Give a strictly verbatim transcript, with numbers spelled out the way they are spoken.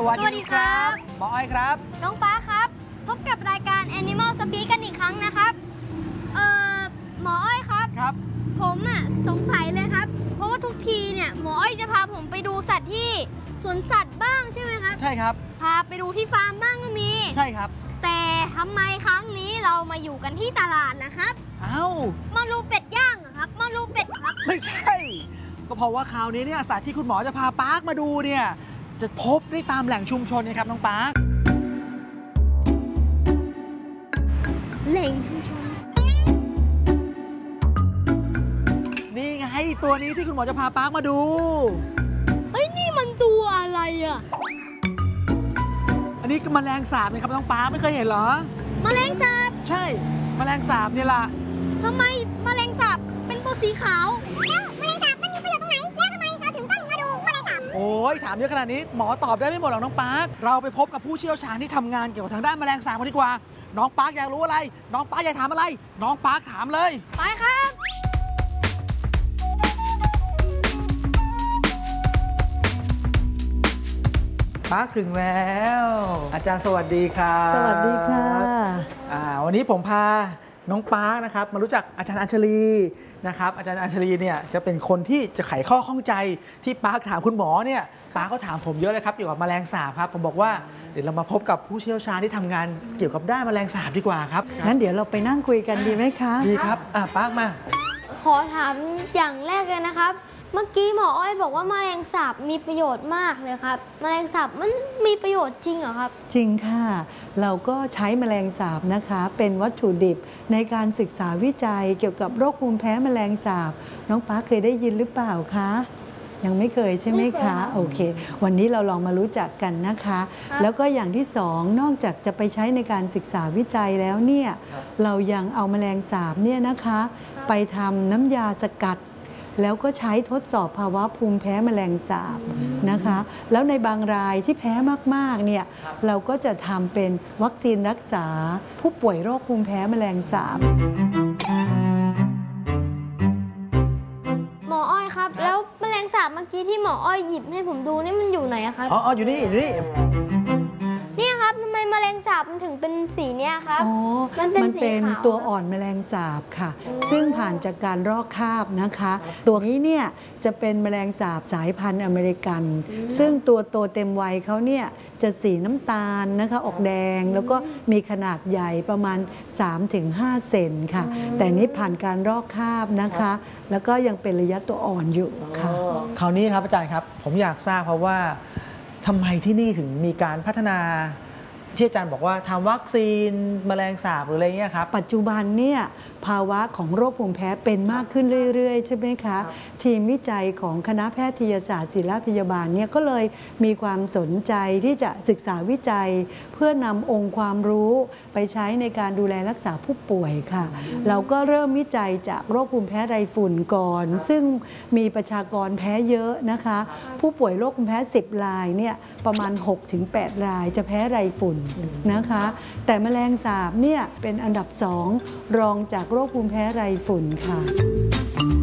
วัสดีครับหมออ้อยครับน้องป้าครับพบกับรายการ Animal Speak กันอีกครั้งนะครับเอ่อหมออ้อยครับครับผมอ่ะสงสัยเลยครับเพราะว่าทุกทีเนี่ยหมออ้อยจะพาผมไปดูสัตว์ที่สวนสัตว์บ้างใช่ไหมครับใช่ครับพาไปดูที่ฟาร์มบ้างก็มีใช่ครับแต่ทำไมครั้งนี้เรามาอยู่กันที่ตลาดล่ะครับเอ้ามารูเป็ดย่างเหรอครับมารูเป็ดครับไม่ใช่ก็เพราะว่าคราวนี้เนี่ยสัตว์ที่คุณหมอจะพาปาร์คมาดูเนี่ยจะพบได้ตามแหล่งชุมชนนะครับน้องปาร์คแหล่งชุมชนนี่ไงตัวนี้ที่คุณหมอจะพาปาร์คมาดูเฮ้ยนี่มันตัวอะไรอ่ะอันนี้ก็แมลงสาบนะครับน้องปาร์คไม่เคยเห็นเหรอแมลงสาบใช่แมลงสาบเนี่ยล่ะทำไมแมลงสาบเป็นตัวสีขาวแล้วแมลงสาบมันมีประโยชน์ตรงไหนแล้วทำไมเราถึงต้องมาดูแมลงสาบโอ้ยถามเยอะขนาดนี้หมอตอบได้ไม่หมดหรอกน้องปาร์คเราไปพบกับผู้เชี่ยวชาญที่ทำงานเกี่ยวกับทางด้านแมลงสาบกันดีกว่าน้องปาร์คอยากรู้อะไรน้องปาร์คอยากถามอะไรน้องปาร์คถามเลยไปครับปาร์คถึงแล้วอาจารย์สวัสดีครับสวัสดีค่ะอ่าวันนี้ผมพาน้องปาร์คนะครับมารู้จักอาจารย์อัญชลีนะครับอาจารย์อัญชลีเนี่ยจะเป็นคนที่จะไขข้อข้องใจที่ปาร์คถามคุณหมอเนี่ยปาร์คก็ถามผมเยอะเลยครับเกี่ยวกับแมลงสาบครับผมบอกว่าเดี๋ยวเรามาพบกับผู้เชี่ยวชาญที่ทำงานเกี่ยวกับด้านแมลงสาบดีกว่าครับงั้นเดี๋ยวเราไปนั่งคุยกันดีไหมคะดีครับอ่ะปาร์คมาขอถามอย่างแรกเลยนะครับเมื่อกี้หมออ้อยบอกว่าแมลงสาบมีประโยชน์มากเลยครับแมลงสาบมันมีประโยชน์จริงเหรอครับจริงค่ะเราก็ใช้แมลงสาบนะคะเป็นวัตถุดิบในการศึกษาวิจัยเกี่ยวกับโรคภูมิแพ้แมลงสาบน้องป๊าเคยได้ยินหรือเปล่าคะยังไม่เคยใช่ไหมคะโอเควันนี้เราลองมารู้จักกันนะคะแล้วก็อย่างที่สองนอกจากจะไปใช้ในการศึกษาวิจัยแล้วเนี่ยเรายังเอาแมลงสาบเนี่ยนะคะไปทำน้ำยาสกัดแล้วก็ใช้ทดสอบภาวะภูมิแพ้แมลงสาบนะคะแล้วในบางรายที่แพ้มากๆเนี่ยเราก็จะทำเป็นวัคซีนรักษาผู้ป่วยโรคภูมิแพ้แมลงสาบหมออ้อยครับแล้วแมลงสาบเมื่อกี้ที่หมออ้อยหยิบให้ผมดูนี่มันอยู่ไหนครับอ๋ออยู่นี่อยู่นี่นี่ครับทำไมแมลงสาบมันถึงเป็นสีเนี้ยครับอ๋อมันเป็นตัวอ่อนแมลงสาบค่ะซึ่งผ่านจากการรอกคาบนะคะตัวนี้เนี่ยจะเป็นแมลงสาบสายพันธุ์อเมริกันซึ่งตัวโตเต็มวัยเขาเนี่ยจะสีน้ำตาลนะคะออกแดงแล้วก็มีขนาดใหญ่ประมาณ สามถึงห้า เซนค่ะแต่นี้ผ่านการรอกคาบนะคะแล้วก็ยังเป็นระยะตัวอ่อนอยู่ค่ะคราวนี้ครับอาจารย์ครับผมอยากทราบเพราะว่าทำไมที่นี่ถึงมีการพัฒนาที่อาจารย์บอกว่าทำวัคซีนแมลงสาบหรืออะไรเงี้ยครับปัจจุบันเนี่ยภาวะของโรคภูมิแพ้เป็นมากขึ้นเรื่อยๆใช่ไหมคะทีมวิจัยของคณะแพทยศาสตร์ศิริราชพยาบาลเนี่ยก็เลยมีความสนใจที่จะศึกษาวิจัยเพื่อนำองค์ความรู้ไปใช้ในการดูแลรักษาผู้ป่วยค่ะเราก็เริ่มวิจัยจากโรคภูมิแพ้ไรฝุ่นก่อนซึ่งมีประชากรแพ้เยอะนะคะผู้ป่วยโรคภูมิแพ้สิบรายเนี่ยประมาณ หกถึงแปด รายจะแพ้ไรฝุ่นนะคะแต่แมลงสาบเนี่ยเป็นอันดับสองรองจากโรคภูมิแพ้ไรฝุ่นค่ะ